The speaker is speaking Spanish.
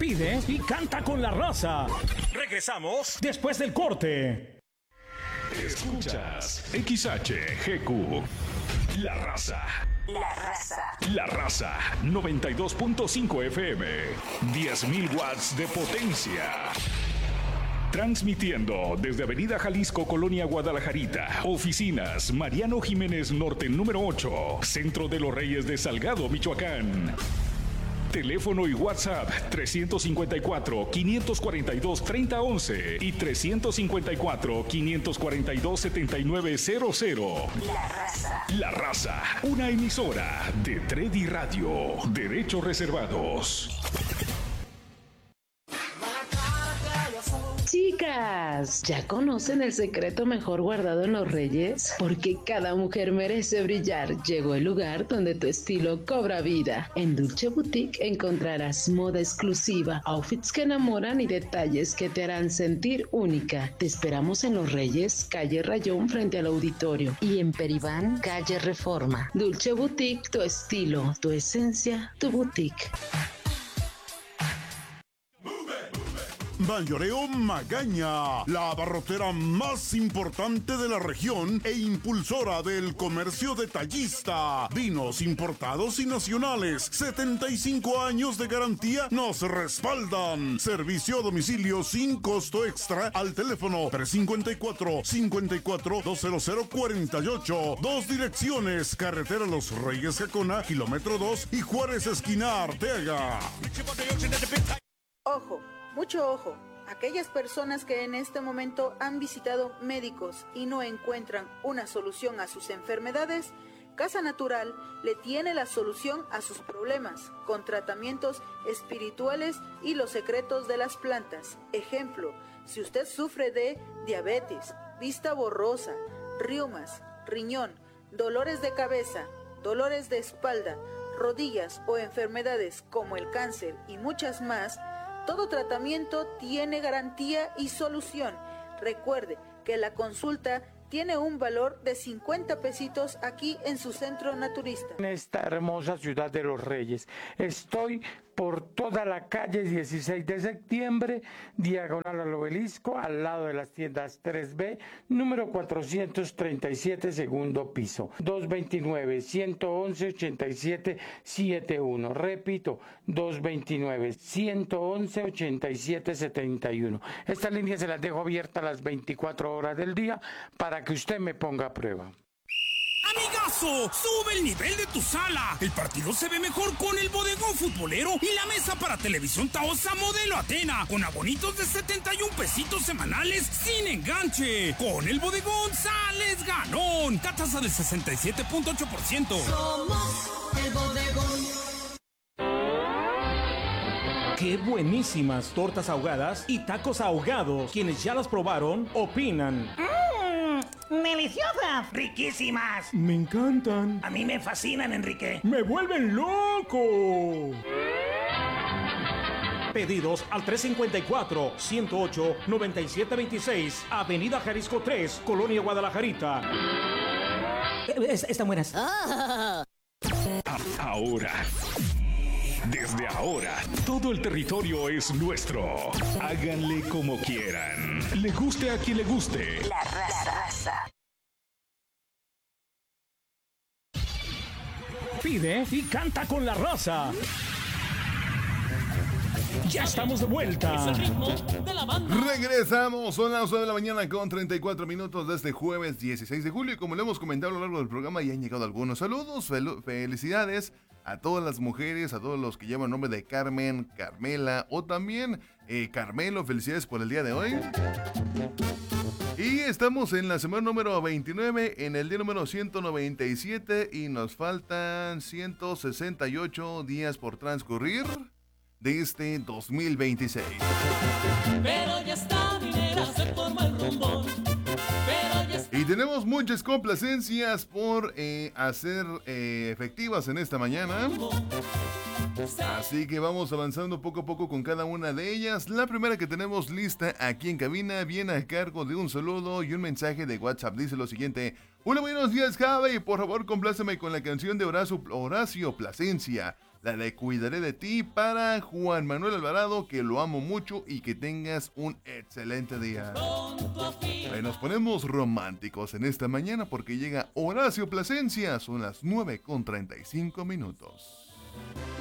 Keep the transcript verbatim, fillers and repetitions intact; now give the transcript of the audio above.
Pide y canta con la raza. Regresamos después del corte. Escuchas X H G Q. La raza. La raza. La raza. noventa y dos punto cinco F M. diez mil watts de potencia. Transmitiendo desde Avenida Jalisco, Colonia Guadalajarita. Oficinas Mariano Jiménez Norte número ocho. Centro de los Reyes de Salgado, Michoacán. Teléfono y WhatsApp trescientos cincuenta y cuatro, quinientos cuarenta y dos, treinta once y trescientos cincuenta y cuatro, quinientos cuarenta y dos, setenta y nueve cero cero. La raza. La raza, una emisora de Tredi Radio. Derechos reservados. Chicas, ¿ya conocen el secreto mejor guardado en los Reyes? Porque cada mujer merece brillar. Llegó el lugar donde tu estilo cobra vida. En Dulce Boutique encontrarás moda exclusiva, outfits que enamoran y detalles que te harán sentir única. Te esperamos en Los Reyes, calle Rayón frente al auditorio, y en Peribán, calle Reforma. Dulce Boutique, tu estilo, tu esencia, tu boutique. Mayoreo Magaña, la abarrotera más importante de la región e impulsora del comercio detallista. Vinos importados y nacionales, setenta y cinco años de garantía nos respaldan. Servicio a domicilio sin costo extra al teléfono tres cinco cuatro, cinco cuatro, dos cero cero cuatro ocho. Dos direcciones, carretera Los Reyes Jacona, kilómetro dos y Juárez esquina Arteaga. Ojo. Mucho ojo, aquellas personas que en este momento han visitado médicos y no encuentran una solución a sus enfermedades, Casa Natural le tiene la solución a sus problemas, con tratamientos espirituales y los secretos de las plantas. Ejemplo, si usted sufre de diabetes, vista borrosa, riumas, riñón, dolores de cabeza, dolores de espalda, rodillas o enfermedades como el cáncer y muchas más, todo tratamiento tiene garantía y solución. Recuerde que la consulta tiene un valor de cincuenta pesitos aquí en su centro naturista. En esta hermosa ciudad de Los Reyes, estoy por toda la calle dieciséis de septiembre, diagonal al Obelisco, al lado de las tiendas tres B, número cuatrocientos treinta y siete, segundo piso, dos veintinueve, ciento once, ochenta y siete setenta y uno. Repito, dos veintinueve, ciento once, ochenta y siete setenta y uno. Esta línea se las dejo abierta las veinticuatro horas del día para que usted me ponga a prueba. Amigazo, sube el nivel de tu sala. El partido se ve mejor con el bodegón futbolero y la mesa para televisión Taosa modelo Atena, con abonitos de setenta y un pesitos semanales sin enganche. Con el bodegón sales ganón. Tasa del sesenta y siete punto ocho por ciento. Somos el bodegón. Qué buenísimas tortas ahogadas y tacos ahogados. Quienes ya las probaron, opinan. ¡Deliciosas! ¡Riquísimas! Me encantan. A mí me fascinan, Enrique. ¡Me vuelven loco! Pedidos al tres cinco cuatro, ciento ocho, noventa y siete veintiséis, Avenida Jalisco tres, Colonia Guadalajarita. Es, están buenas. Ah. Ahora. Desde ahora, todo el territorio es nuestro. Háganle como quieran. Le guste a quien le guste. La raza. Pide y canta con la raza. Ya estamos de vuelta. Es el ritmo de la banda. Regresamos, son las nueve de la mañana con treinta y cuatro minutos de este jueves dieciséis de julio. Y como lo hemos comentado a lo largo del programa, ya han llegado algunos saludos. Fel- felicidades a todas las mujeres, a todos los que llevan nombre de Carmen, Carmela o también eh, Carmelo. Felicidades por el día de hoy. Y estamos en la semana número veintinueve, en el día número ciento noventa y siete y nos faltan ciento sesenta y ocho días por transcurrir de este dos mil veintiséis. Pero ya está, minera, se forma el rumbón. Pero ya está. Y tenemos muchas complacencias por eh, hacer eh, efectivas en esta mañana. Así que vamos avanzando poco a poco con cada una de ellas. La primera que tenemos lista aquí en cabina viene a cargo de un saludo y un mensaje de WhatsApp. Dice lo siguiente: hola, buenos días, Javi. Por favor, compláceme con la canción de Horacio, Horacio Plasencia. la de Cuidaré de ti para Juan Manuel Alvarado, que lo amo mucho y que tengas un excelente día. Ahí nos ponemos románticos en esta mañana porque llega Horacio Plasencia, son las nueve con treinta y cinco minutos.